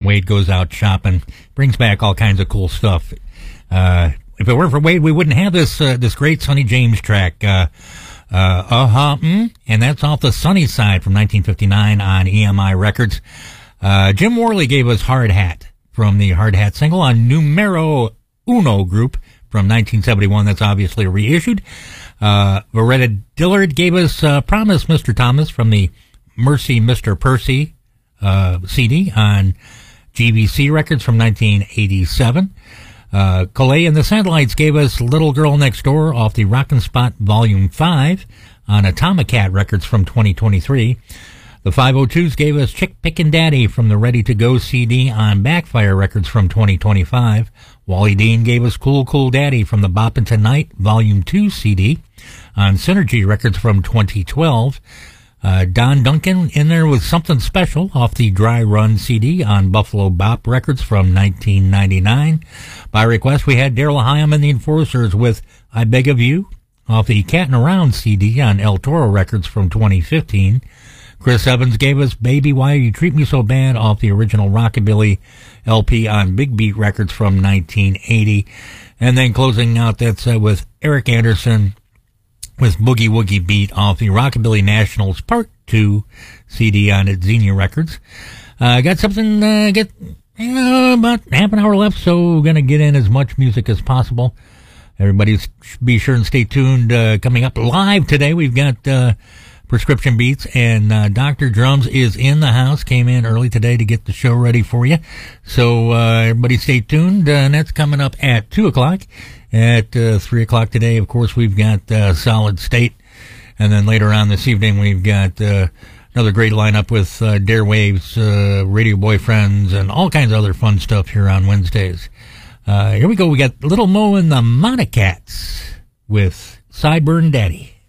Wade goes out shopping, brings back all kinds of cool stuff. If it weren't for Wade, we wouldn't have this great Sonny James track, and that's off the Sunny Side from 1959 on EMI Records. Jim Worley gave us Hard Hat from the Hard Hat single on Numero Uno Group from 1971. That's obviously reissued. Loretta Dillard gave us Promise Mr. Thomas from the Mercy Mr. Percy CD on GBC Records from 1987. Calais and the Satellites gave us Little Girl Next Door off the Rockin' Spot Volume 5 on Atomicat Records from 2023. The 502s gave us Chick Pickin' Daddy from the Ready to Go CD on Backfire Records from 2025. Wally Dean gave us Cool Cool Daddy from the Boppin' Tonight Volume 2 CD on Synergy Records from 2012. Don Duncan in there with Something Special off the Dry Run CD on Buffalo Bop Records from 1999. By request, we had Daryl Hyam and the Enforcers with I Beg of You off the Cattin' Around CD on El Toro Records from 2015. Chris Evans gave us Baby Why You Treat Me So Bad off the original Rockabilly LP on Big Beat Records from 1980. And then closing out that set with Eric Anderson with Boogie Woogie Beat off the Rockabilly Nationals Part 2 CD on Xenia Records. Got something, about half an hour left, so we're going to get in as much music as possible. Everybody be sure and stay tuned. Coming up live today, we've got Prescription Beats, and Dr. Drums is in the house, came in early today to get the show ready for you. So everybody stay tuned, and that's coming up at 2 o'clock. At 3 o'clock today, of course, we've got Solid State, and then later on this evening, we've got another great lineup with Dare Waves, Radio Boyfriends, and all kinds of other fun stuff here on Wednesdays. Here we go. We got Little Mo and the Monocats with Sideburn Daddy.